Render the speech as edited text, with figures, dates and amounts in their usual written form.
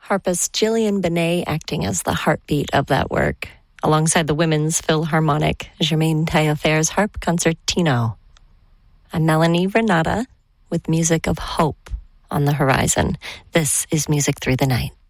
Harpist Gillian Benet acting as the heartbeat of that work, alongside the Women's Philharmonic Germaine Taillefer's Harp Concertino. I'm Melanie Renata with music of hope on the horizon. This is Music Through the Night.